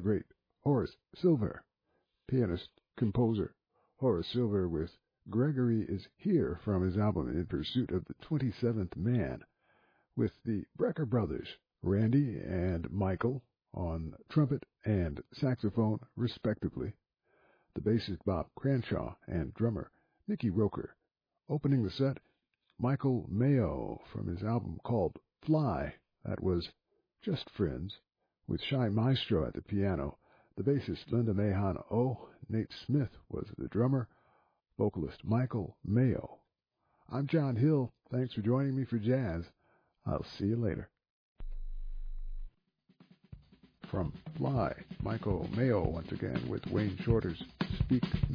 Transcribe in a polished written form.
great Horace Silver. Pianist, composer Horace Silver with Gregory Is Here from his album In Pursuit of the 27th Man, with the Brecker brothers, Randy and Michael, on trumpet and saxophone, respectively. The bassist Bob Cranshaw and drummer Mickey Roker. Opening the set, Michael Mayo from his album called Fly, that was Just Friends, with Shy Maestro at the piano, the bassist Linda Mahon O. Nate Smith was the drummer, vocalist Michael Mayo. I'm John Hill. Thanks for joining me for jazz. I'll see you later. From Fly, Michael Mayo once again with Wayne Shorter's Speak